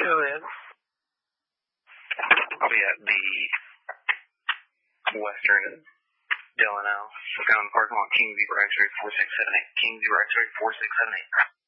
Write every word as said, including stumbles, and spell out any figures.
Go ahead. I'll be at the Western Delano. Look out in the parking lot, King Zebra X-ray four six seven eight. King Zebra X-ray four six seven eight.